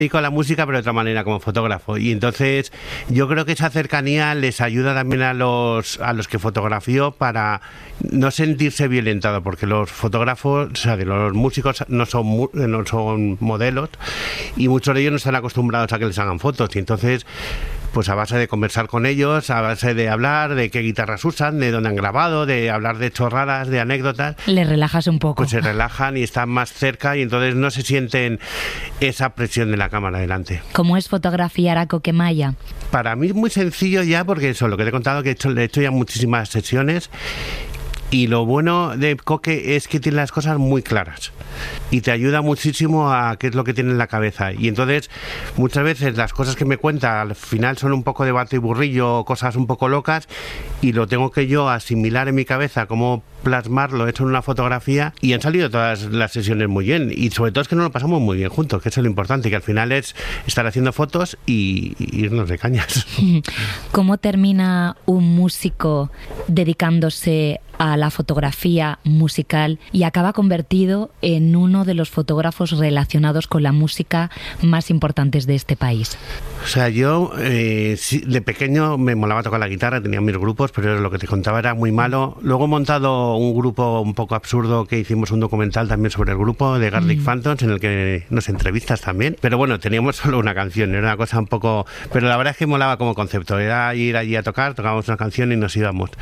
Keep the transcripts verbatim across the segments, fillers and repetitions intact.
dedico a la música, pero de otra manera, como fotógrafo. Y entonces yo creo que esa cercanía les ayuda también a los a los que fotografío para no sentirse violentado, porque los fotógrafos, o sea, que los músicos no son no son modelos y muchos de ellos no están acostumbrados a que les hagan fotos. Y entonces, pues a base de conversar con ellos, a base de hablar de qué guitarras usan, de dónde han grabado, de hablar de chorradas, de anécdotas, les relajas un poco. Pues se relajan y están más cerca y entonces no se sienten esa presión de la cámara delante. ¿Cómo es fotografiar a Coquemaya? Para mí es muy sencillo ya, porque eso, lo que te he contado, que he hecho, he hecho ya muchísimas sesiones. Y lo bueno de Coque es que tiene las cosas muy claras y te ayuda muchísimo a qué es lo que tiene en la cabeza. Y entonces muchas veces las cosas que me cuenta al final son un poco de bate y burrillo, cosas un poco locas, y lo tengo que yo asimilar en mi cabeza, cómo plasmarlo hecho en una fotografía, y han salido todas las sesiones muy bien. Y sobre todo es que nos lo pasamos muy bien juntos, que eso es lo importante, que al final es estar haciendo fotos y, y irnos de cañas. ¿Cómo termina un músico dedicándose a la fotografía musical y acaba convertido en uno de los fotógrafos relacionados con la música más importantes de este país? O sea, yo eh, de pequeño me molaba tocar la guitarra, tenía mis grupos, pero lo que te contaba era muy malo. Luego he montado un grupo un poco absurdo, que hicimos un documental también sobre el grupo de Garlic mm. Phantoms, en el que nos entrevistas también. Pero bueno, teníamos solo una canción, era una cosa un poco... Pero la verdad es que molaba como concepto, era ir allí a tocar, tocábamos una canción y nos íbamos.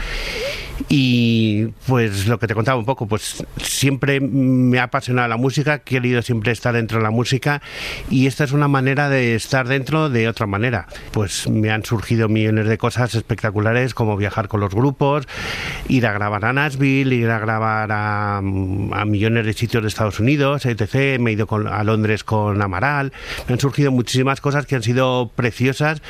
Y pues lo que te contaba un poco, pues siempre me ha apasionado la música, he querido siempre estar dentro de la música, y esta es una manera de estar dentro de otra manera. Pues me han surgido millones de cosas espectaculares, como viajar con los grupos, ir a grabar a Nashville, ir a grabar a, a millones de sitios de Estados Unidos, etcétera. Me he ido con, a Londres con Amaral. Me han surgido muchísimas cosas que han sido preciosas,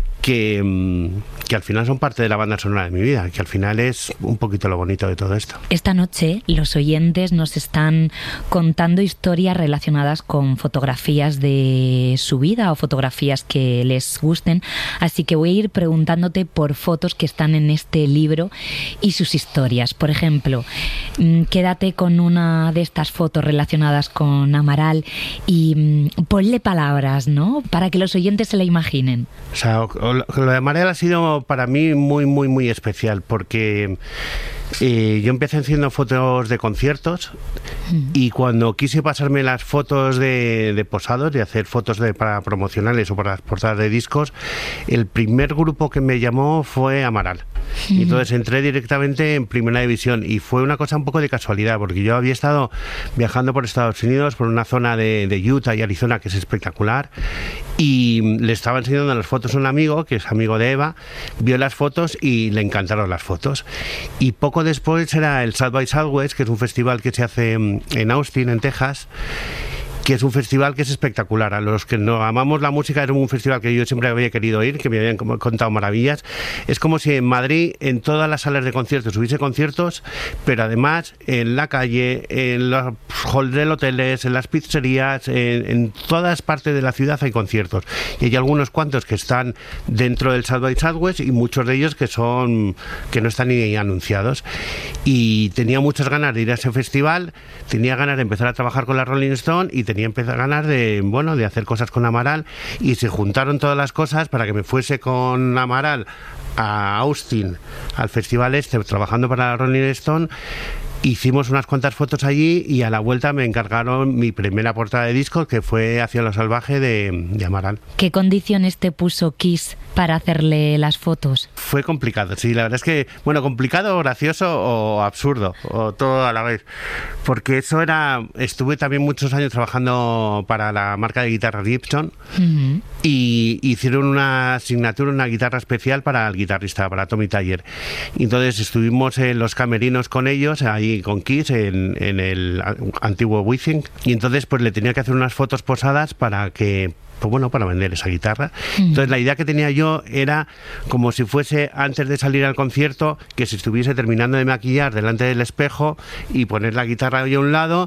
que, que al final son parte de la banda sonora de mi vida, que al final es un poquito lo bonito de todo esto. Esta noche los oyentes nos están contando historias relacionadas con fotografías de su vida o fotografías que les gusten, así que voy a ir preguntándote por fotos que están en este libro y sus historias. Por ejemplo, quédate con una de estas fotos relacionadas con Amaral y ponle palabras, ¿no?, para que los oyentes se la imaginen. O sea, lo de Amaral ha sido para mí muy, muy, muy especial, porque eh, yo empecé haciendo fotos de conciertos mm. y cuando quise pasarme las fotos de, de posados, de hacer fotos de, para promocionales o para las portadas de discos, el primer grupo que me llamó fue Amaral. Mm. Y entonces entré directamente en Primera División, y fue una cosa un poco de casualidad, porque yo había estado viajando por Estados Unidos, por una zona de, de Utah y Arizona que es espectacular, y le estaba enseñando las fotos a un amigo que es amigo de Eva, vio las fotos y le encantaron las fotos. Y poco después era el South by Southwest, que es un festival que se hace en Austin, en Texas, que es un festival que es espectacular. A los que no amamos la música, es un festival que yo siempre había querido ir, que me habían contado maravillas. Es como si en Madrid, en todas las salas de conciertos, hubiese conciertos, pero además en la calle, en los halls de hoteles, en las pizzerías, en, en todas partes de la ciudad hay conciertos. Y hay algunos cuantos que están dentro del South by Southwest y muchos de ellos que son que no están ni anunciados. Y tenía muchas ganas de ir a ese festival, tenía ganas de empezar a trabajar con la Rolling Stone y tenía empezar ganas de, bueno, de hacer cosas con Amaral, y se juntaron todas las cosas para que me fuese con Amaral a Austin, al festival este, trabajando para la Rolling Stone. Hicimos unas cuantas fotos allí y a la vuelta me encargaron mi primera portada de disco, que fue Hacia lo salvaje de, de Amaral. ¿Qué condiciones te puso Kiss para hacerle las fotos? Fue complicado, sí, la verdad es que, bueno, complicado, gracioso o absurdo, o todo a la vez, porque eso era, estuve también muchos años trabajando para la marca de guitarras Gibson, uh-huh. y hicieron una asignatura, una guitarra especial para el guitarrista, para Tommy Thayer. Entonces estuvimos en los camerinos con ellos, ahí con Kiss, en, en el antiguo Withing, y entonces pues le tenía que hacer unas fotos posadas para que, pues bueno, para vender esa guitarra. Entonces la idea que tenía yo era como si fuese antes de salir al concierto, que se estuviese terminando de maquillar delante del espejo y poner la guitarra ahí a un lado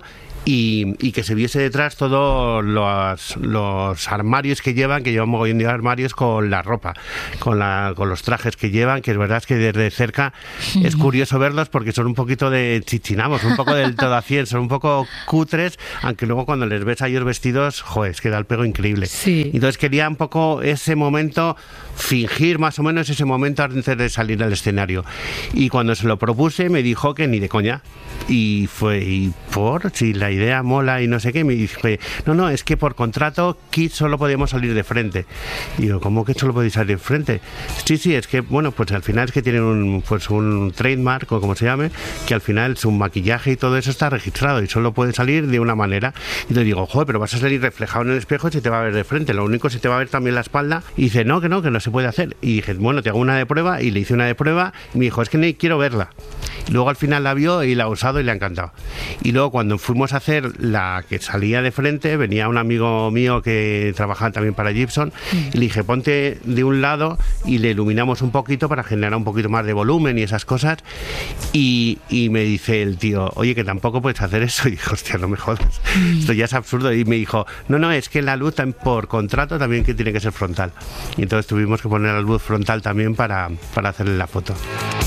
y, y que se viese detrás todos los, los armarios que llevan, que llevan mogollón de armarios con la ropa, con, la, con los trajes que llevan, que es verdad es que desde cerca uh-huh. es curioso verlos porque son un poquito de chichinamos, un poco del todo a cien, son un poco cutres, aunque luego cuando les ves a ellos vestidos, joder, es que da el pego increíble. Sí. Entonces quería un poco ese momento, fingir más o menos ese momento antes de salir al escenario. Y cuando se lo propuse me dijo que ni de coña. Y fue, ¿y por? Si la idea mola y no sé qué, me dije, no, no, es que por contrato Kiss solo podíamos salir de frente. Y digo, ¿cómo que solo podéis salir de frente? Sí, sí, es que, bueno, pues al final es que tienen un, pues un trademark, o como se llame, que al final su maquillaje y todo eso está registrado y solo puede salir de una manera. Y le digo, joder, pero vas a salir reflejado en el espejo y se te va a ver de frente, lo único se te va a ver también la espalda. Y dice, no, que no, que no se puede hacer. Y dije, bueno, te hago una de prueba, y le hice una de prueba y me dijo, es que ni quiero verla. Luego al final la vio y la ha usado y le ha encantado. Y luego cuando fuimos a hacer la que salía de frente, venía un amigo mío que trabajaba también para Gibson, y le dije, ponte de un lado y le iluminamos un poquito para generar un poquito más de volumen y esas cosas. Y, y me dice el tío, oye, que tampoco puedes hacer eso. Y dije, hostia, no me jodas, esto ya es absurdo. Y me dijo, no, no, es que la luz por contrato también que tiene que ser frontal. Y entonces tuvimos que poner la luz frontal también para, para hacerle la foto.